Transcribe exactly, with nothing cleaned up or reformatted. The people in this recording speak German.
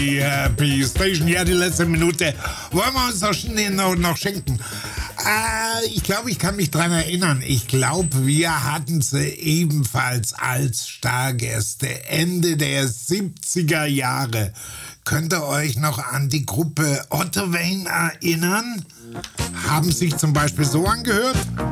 Happy Station, ja, die letzte Minute wollen wir uns noch, schnell noch, noch schenken. Äh, ich glaube, ich kann mich dran erinnern. Ich glaube, wir hatten sie ebenfalls als Stargäste Ende der siebziger Jahre. Könnt ihr euch noch an die Gruppe Otto Wayne erinnern? Haben sich zum Beispiel so angehört?